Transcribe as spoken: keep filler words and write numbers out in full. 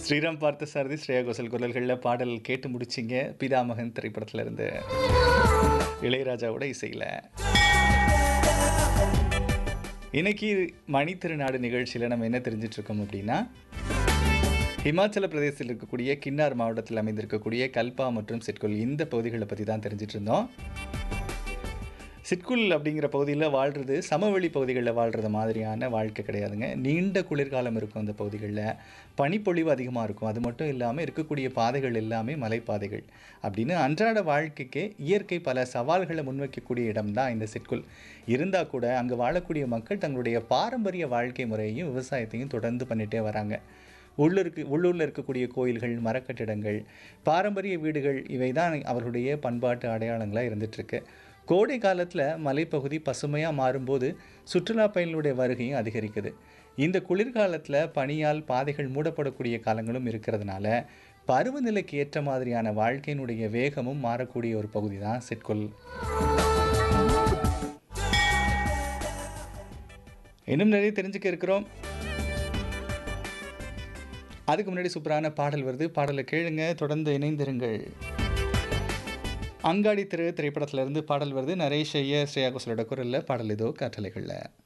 ஸ்ரீராம் பார்த்தசாரதி, ஸ்ரேயா கோஷல் குரல்கள்ல பாடல் கேட்டு முடிச்சிங்க. பிதாமகன் திரைப்படத்துல இருந்து. இளையராஜாவோட இசையில. இன்னைக்கு மணி திருநாடு நிகழ்ச்சியில நம்ம என்ன தெரிஞ்சுட்டு இருக்கோம் அப்படின்னா, ஹிமாச்சல பிரதேசத்தில் இருக்கக்கூடிய கின்னார் மாவட்டத்தில் அமைந்திருக்கக்கூடிய கல்பா மற்றும் சிட்குல் இந்த பகுதிகளை பற்றி தான் தெரிஞ்சிட்டு இருந்தோம். சிட்குல் அப்படிங்கிற பகுதியில் வாழ்கிறது சமவெளி பகுதிகளில் வாழ்கிறது மாதிரியான வாழ்க்கை கிடையாதுங்க. நீண்ட குளிர்காலம் இருக்கும் அந்த பகுதிகளில். பனிப்பொழிவு அதிகமாக இருக்கும். அது மட்டும் இல்லாமல் இருக்கக்கூடிய பாதைகள் எல்லாமே மலைப்பாதைகள். அப்படின்னு அன்றாட வாழ்க்கைக்கு இயற்கை பல சவால்களை முன்வைக்கக்கூடிய இடம் தான் இந்த சிட்குல். இருந்தால் கூட அங்கே வாழக்கூடிய மக்கள் தங்களுடைய பாரம்பரிய வாழ்க்கை முறையையும் விவசாயத்தையும் தொடர்ந்து பண்ணிகிட்டே வராங்க. உள்ளூருக்கு உள்ளூரில் இருக்கக்கூடிய கோயில்கள், மரக்கட்டிடங்கள், பாரம்பரிய வீடுகள் இவை தான் அவர்களுடைய பண்பாட்டு அடையாளங்களாக இருந்துகிட்ருக்கு. கோடை காலத்தில் மலைப்பகுதி பசுமையாக மாறும்போது சுற்றுலா பயணிகளுடைய வருகையும் அதிகரிக்குது. இந்த குளிர்காலத்தில் பனியால் பாதைகள் மூடப்படக்கூடிய காலங்களும் இருக்கிறதுனால பருவநிலைக்கு ஏற்ற மாதிரியான வாழ்க்கையினுடைய வேகமும் மாறக்கூடிய ஒரு பகுதி தான் சிட்குல். இன்னும் நிறைய தெரிஞ்சுக்க இருக்கிறோம். அதுக்கு முன்னாடி சூப்பரான பாடல் வருது. பாடலை கேளுங்க, தொடர்ந்து இணைந்திருங்கள். அங்காடி திரு திரைப்படத்திலிருந்து பாடல் வருது. நரேஷ் ஐயர், ஸ்ரேயா கோஷலோட குரல்ல பாடல் இதோ காற்றலைகளில்.